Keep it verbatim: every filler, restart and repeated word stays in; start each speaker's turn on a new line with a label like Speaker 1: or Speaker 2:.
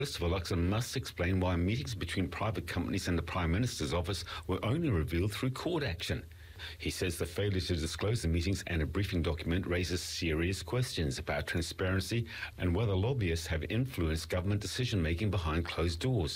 Speaker 1: Christopher Luxon must explain why meetings between private companies and the Prime Minister's office were only revealed through court action. He says the failure to disclose the meetings and a briefing document raises serious questions about transparency and whether lobbyists have influenced government decision-making behind closed doors.